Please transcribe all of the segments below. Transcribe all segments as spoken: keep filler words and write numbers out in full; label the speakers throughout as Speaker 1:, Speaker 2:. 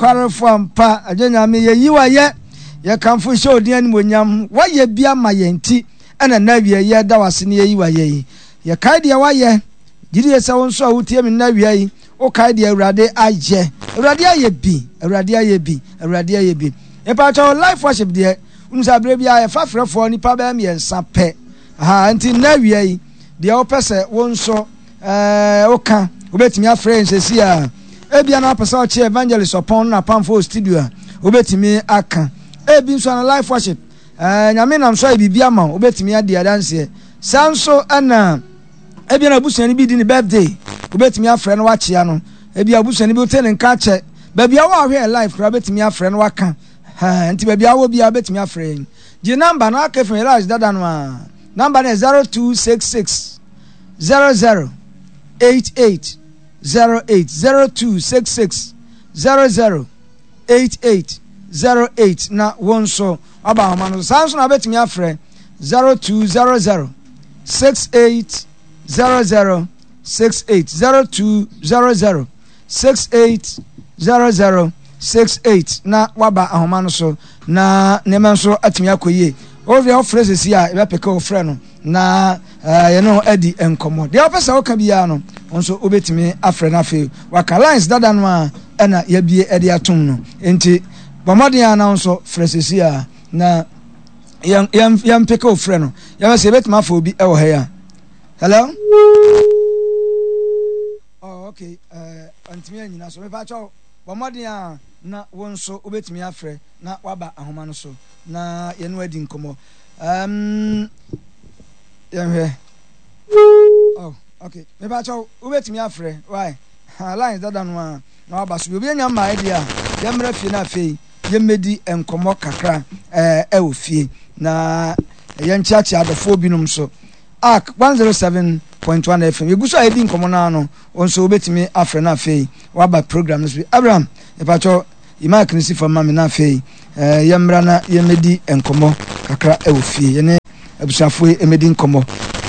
Speaker 1: nokware fo ampa agenya me ye yiwa ye ye kanfo hye odin ani monyam wa ye bia ma ye nti ana na wie ye da wase ne ye yiwa ye ye kai de wa ye gidi ye se won so a wutie me na wie yi o kai de awurade aye awurade aye bi awurade aye bi awurade aye bi e pa cho life worship de unsa bre bia ye fa frefo ni pa ba me ensa pe ha nti na wie yi de o pese won so eh o kan obetimi afre nsesi a ebia na pese o che evangelist upon na pamfo studio obetimi aka ebi nso na life worship eh nyame nam so bibia ma obetimi ade adanse sanso ana ebia na busuani bi di ni birthday obetimi afre no wachia no ebia busuani bi otene nka che babia wa hwe life kra obetimi afre no waka ha nti babia wo bia obetimi afre ji number na aka fe rise dada no a number na zero two six six zero zero eight eight zero eight zero two six six zero zero eight eight zero eight na wonso aba homano sanso na betimi afre zero two zero zero six eight zero zero six eight zero two zero zero six eight zero zero six eight na waba ahomano so na nemanso atimi akoye ovia ofrese si a ebe peke ofre no na ye no edi enkomo de opesa oka bia no onso obetimi afre na fe waka lines dada no a na ye bie edi atom no enti bomodin ana onso frese si a na yam yam yam peke ofre no yam se betimi afo obi e wo ha ya hello oh okay eh antimi anyina so me pa cho bomodin a na wonso obetimi afre na waba ahoma no so na ye no adi nkomo um yeah oh okay me ba cho ubetimi afre why lines dada no a na waba so obi anya ma idea ye mra fie na fie ye medi enkomo kakra eh e ofie na ye nchiachi adofo binum so arc one oh seven point one F M ye guso edi nkomo na no onso obetimi afre na fie waba program no so Abraham me ba cho ima knisi for mama na fie eh ye mra na ye medi enkomo kakra e ofie ye ne abusafo emedi nkomo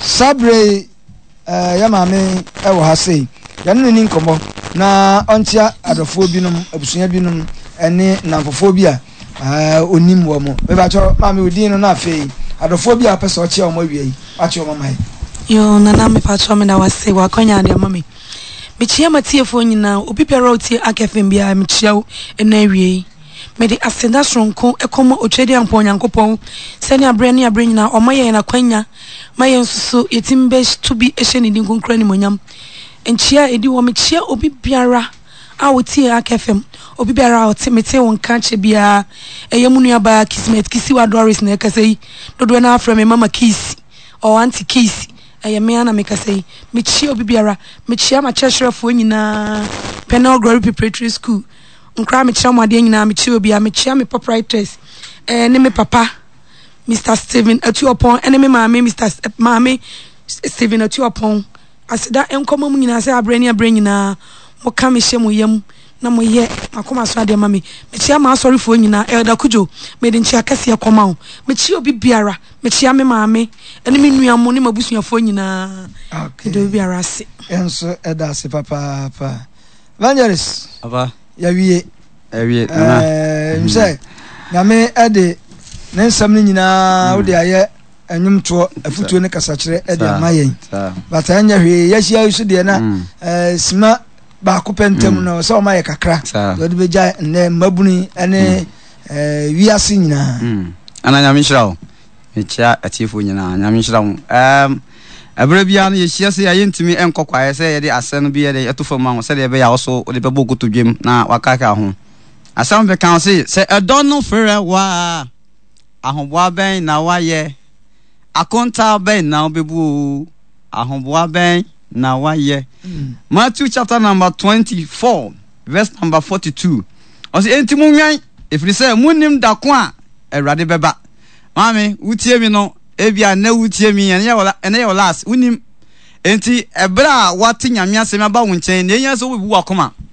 Speaker 1: sabre eh ya maame e wo ha sei ya no ni nkomo na ontia adofo binum abusunya binum ene namfofo bi a eh onim wo mo me ba cho maame odin no na afei adofo bi a pese o che o mo wie a che o mama
Speaker 2: yo nana me pa cho me na wase wa konya de mama me chia matiefo nyina obi pere otie akefem bia me chia na wie me de asenda sonko ekomo otwedi ampo nyankopon sene abre ne abre nyina o maye na kwanya maye nsusu yetimbe to bi ehye ne dinko nkra ni monyam enchia edi wo me chia obi biara a wotie akefem obi biara a wotie mete won kanche bia eyemu nua ba kismet kisi wa Doris na ekasei dodo na afra me mama kisi o auntie kisi eye me ana me kasei me chia obi biara me chia ma cheshrefo nyina Penal Glory Preparatory School nkra me chia mwade nyina me chia obi a me chia me proprietors eh ne me papa Mister Steven Atuopon ene me maame Mister Maame Steven Atuopon asida enkomo mu nyina se abrani abrani nyina mo ka me hye mo yam na mo ye akoma so ade ma me me chia ma sorry fo nyina Elder Kujo me de nchia kase akoma ho me chia obi biara me chia me maame ene me nua mo ne mabusuafo nyina
Speaker 1: okay
Speaker 2: de obi biara se
Speaker 1: enso eda se papa papa evangelist
Speaker 3: aba
Speaker 1: ya wie
Speaker 3: e wie na
Speaker 1: eh mse na me ede ne nsam ni nyina wo de aye enwumto afutuo ne kasakire ede amayen but anya hwe yahia yusu de na eh sima ba ko pentem no so ma ye kakra do de beja ne mabuni ene eh wiase nyina
Speaker 3: ana nyame hirawo me chia atiefo nyina nyame hirawo um abra bia no yehia se aye ntimi enkokwae se ye de ase no bia de etofam ho se de be ya wo so de bebo gotodwem na wakaka ho asam be kan se se edono fere wa ahonboa ben na waye akonta ben na obebu ahonboa ben na waye Matthew chapter number twenty-four verse number forty-two osi entimu nwan efiri se munim dako a Awurade beba mame wutie mi no ebia na wutie mi ene ya ene ya last unim enti ebra wate nyame asem aba wo nchen na enya so obebu akoma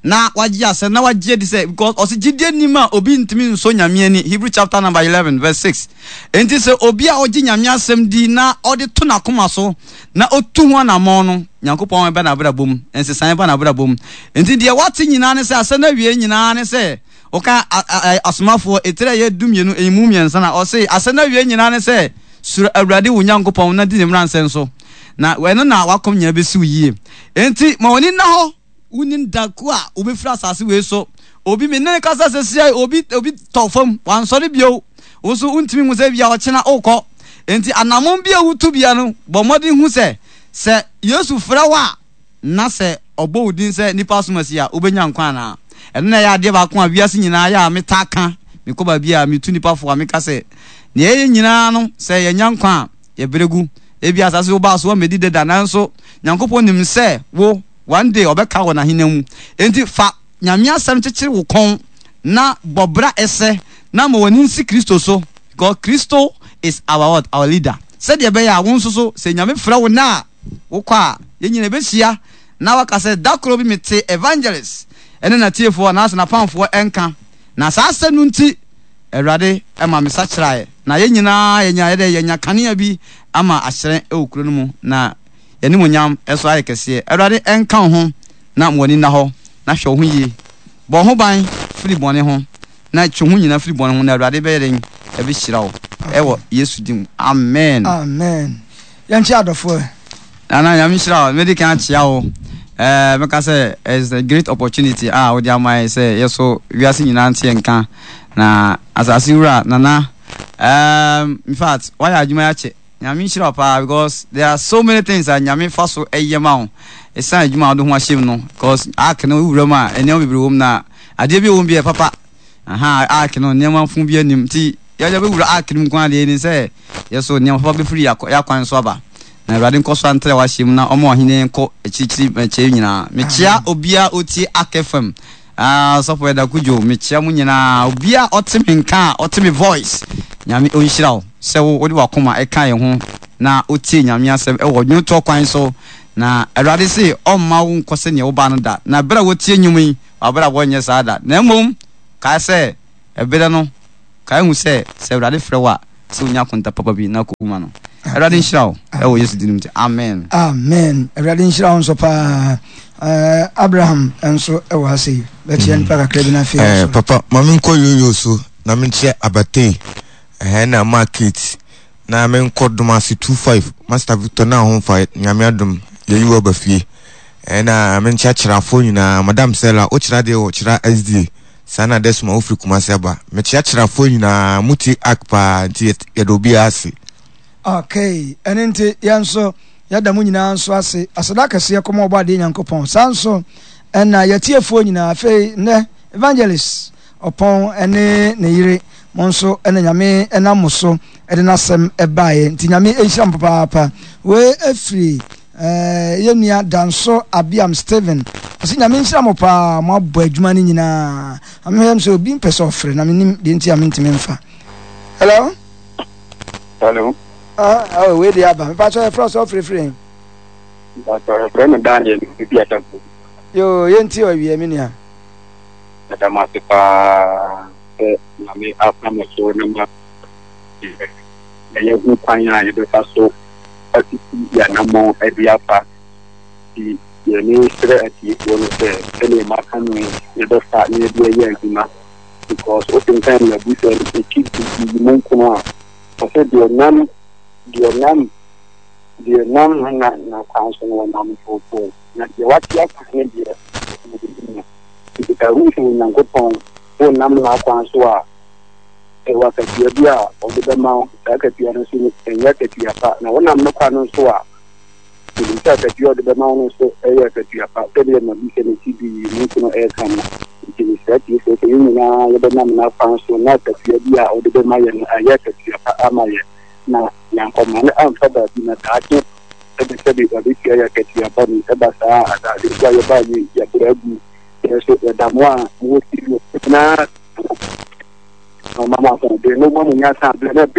Speaker 3: na wagye ase na wagye di say because osi gide nima obi ntimi nso nyame ani Hebrew chapter number eleven verse six enti say obi a ogye nyame asem di na odi to na koma so na otu ho na mo no Nyankopon be na brabom ensesan be na brabom enti de wate nyina ne say ase na wie nyina ne say oka asomafo etere ye dumienu emu miensa na o say ase na wie nyina ne say sura awrade wo Nyankopon na di ne mransen so na we no na wakom nyina besi yie enti ma woni na ho unin dakua obi fra asase we so obi me ne kasa sesia obi obi tofam wan sori bio wo so untimi hu se bia o chena okọ enti anamon bia wutu bia no bomodi hu se se Yesu fra wa na se obo udin se nipa somasia obenya nkwa na eno na ya de ba ko a wiase nyina ya metaka mekoba bia metu nipa fo ameka se ne ye nyina no se ye nyankwa ye beregu ebi asase wo ba so medi deda nanso Nyankopon nim se wo one day obeka wo na hinam enti fa nyame asem kyekere wo kon na bobra ese na mo woni nsi Kristo so because Kristo is our what our leader said ye be ya won so so se nyame fra wo na wo kwa ye nyina be hia na waka se dakro bi mete evangelist ene na tiefo na asa na pamfo enka na sa asenu nti Erade ema mesa kyerae na ye nyina ye nya ye nya kanea bi ama ahyere e okuro no mu na yeni munyam eso aye kese Erade enka ho na mwoni na ho na hwe ho yie bo ho ban firi bone ho na twe ho nyina firi bone ho na Erade be yeren e bi hyira wo ewo Yesu dim amen
Speaker 1: amen yanchi adofo
Speaker 3: ana yam hyira wo me kan chia wo eh meka say is a great opportunity ah wo dia mai say yeso wiase nyina ntie nka na asasi ura nana um in fact why adwuma ya che nyame hyira pa because there are so many things that nyame fa so eyema ho esa adwuma do ho ahyem no because akene wura ma ene bibiri wom na ade bi wom bi e papa aha akene nyama fu bi anim ti ya ja be wura akene mu kwan de ni say yeso nyama papa be free ya kwan so aba na Erade nkoso antre wa hyem na omo ohene nko echichiri meche nyina mechia obia oti akefam ah so for da kujo mechia mu nyina obia otimi nka otimi voice nyame onhyirawo se wo odi wakoma eka ye ho na oti nyame asem e wo nyoto kwan so na Erade se omma wo nkose ne wo ba no da na bra wotie nyumi abra wo nye sada na mom ka se ebere no ka hu se se Erade frewa se onya konta papa bi na ko kuma no Erade nhyirawo e wo Yesu dinim ti amen
Speaker 1: amen Erade nhyirawo so pa eh Abraham enso e wo hase betien pa kakra bi na fe
Speaker 4: eh papa mami nko yoyo so na menche abate eh na market na men koduma si two five Master Victor na hon fa nyame adum ye yiwo ba fie eh na menche kyerafo nyina madam Sela o kyera de o kyera S D sana desma ofri kuma seba me kyerafo nyina muti akpa ti yedobi ase
Speaker 1: okay enente yanso yada mu nyina anso ase asadaka se yakoma oba de Nyankopon sanso na yatiefo nyina afei ne evangelist opon ene ne yire monso ene nyame ena moso ede nasem ebaye nti nyame ehira mpapa we afri eh yenia danso Abiam Steven asi nyame nhira mopa mo abo adwuma ni nyina amhem so obi mpese ofre na menim de nti amintime mfa hello
Speaker 5: hello
Speaker 1: ah oh we dey aba me pa so frost ofre free
Speaker 5: Doctor Brenda Daniel bi atampo
Speaker 1: yo yenti o wie me nia
Speaker 5: ada masipa eh na me afna mo so na ma eh ye ku kwanya ye do faso ati ya na mo e bi apa di ye ni sere ati wo no se ele ma kanu ye do fa ni bi ye ngima because open time na bi se e keep di mo ko o se di nam di nam di nam na na council na nam fo fo na di wati ya ku ne di di ka ru so na go pon o nam na council a e wa ka di bia o de ma ka ka di na so e ya ka di apa na wona nam kwa no so a di ka ka di o de ma no so e ya ka di apa te di na bi se ne ti di ni ko no e kan na di se ti se ke ni na ya de nam na council na ka di bia o de ma ya na ya ka di apa ama ya na Nyankopon na amfa da bi na taake ebe se bi obi ki ya keti ya bani eba sa ada di kwa ya ba ni ya bragu ya so da moa wo ti na no mama ko de no mama nya sa ble na bi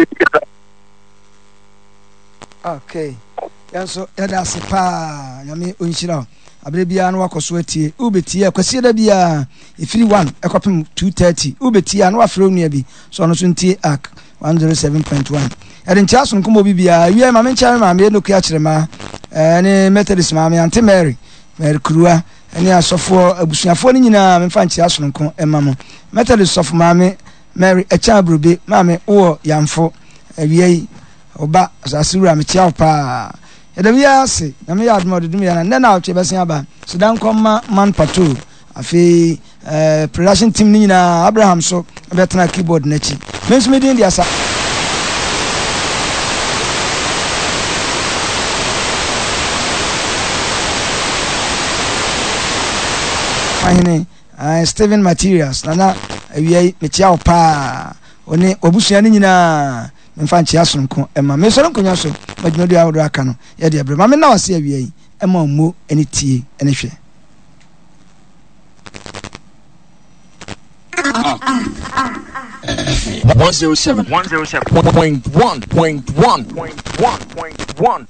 Speaker 1: okay yanso yada sepa nyame onhyira abere bia na wakɔ so atie ubetie kwasi da bia ifiri one ekopem two thirty ubetie na wafrɛ onua bi so ɔno so ntie ak one oh seven point one ɛde ntia so nkomo bi bia wie ma menkyɛ ma me no kua kyerɛ ma ɛne Methodist ma me Auntie Mary Mary Kurua ɛne asɔfo abusuafo no nyinaa memfa ntia so nko ɛma mo Methodist sɔfo ma me Mary echa brobe ma me wo yamfo awie oba asasura me tia pa ɛda bia ase na me yad mo dudum ya na nna na otwe bɛsen aba so dan kɔma man patrol afi eh production team ni nyinaa Abraham so betena keyboard n'achi menso me din dia sa mahine uh, Steven Materials nana awie metia opa oni obusua ni nyinaa memfa nchia sonko ema me soro nkonya so madwumadu awodo aka no ye de abrema me na wase awie yi ema ommo eni tie eni hwe
Speaker 6: one oh seven point one point one point one.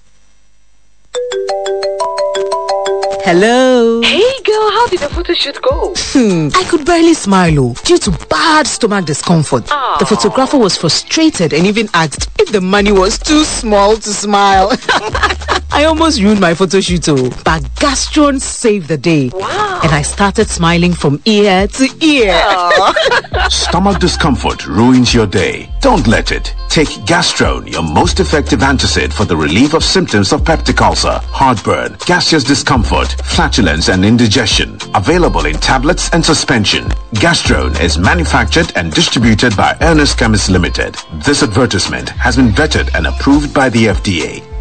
Speaker 7: Hello.
Speaker 8: Hey girl, how did the photo shoot go?
Speaker 7: Hmm, I could barely smile oh, due to bad stomach discomfort. Aww. The photographer was frustrated and even asked if the money was too small to smile. I almost ruined my photo shoot oh, but Gastron saved the day. Wow. And I started smiling from ear to ear.
Speaker 9: Stomach discomfort ruins your day. Don't let it. Take Gastron, your most effective antacid for the relief of symptoms of peptic ulcer, heartburn, gaseous discomfort, flatulence and indigestion. Available in tablets and suspension. Gastron is manufactured and distributed by Ernest Chemists Limited. This advertisement has been vetted and approved by the F D A.